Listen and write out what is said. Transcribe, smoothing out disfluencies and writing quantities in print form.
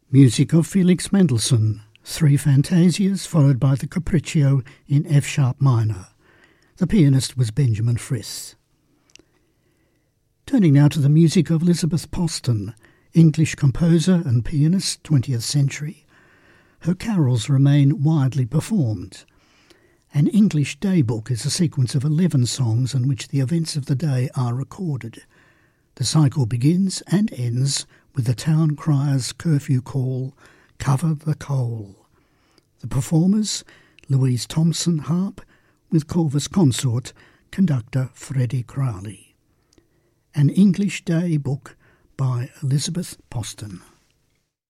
Music of Felix Mendelssohn, three fantasias followed by the Capriccio in F-sharp minor. The pianist was Benjamin Frith. Turning now to the music of Elizabeth Poston, English composer and pianist, 20th century. Her carols remain widely performed. An English daybook is a sequence of 11 songs in which the events of the day are recorded. The cycle begins and ends with the town crier's curfew call, "Cover the Coal." The performers, Louise Thompson harp, with Corvus consort, conductor Freddie Crowley. An English Day Book by Elizabeth Poston.